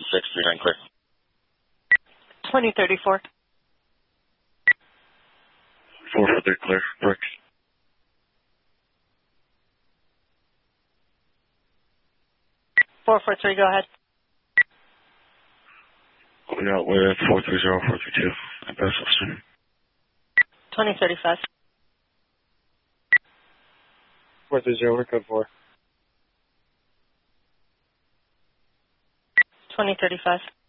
6, 39 clear. 2034. 443 clear, bricks. 443, go ahead. Going out with 430, 432. I pass officer. 2035. 430, we're code 4. 2035.